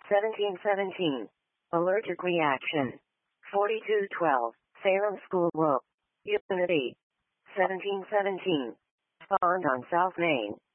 1717. Allergic reaction. 4212. Salem School Road. Unity. 1717. Spawned on South Main.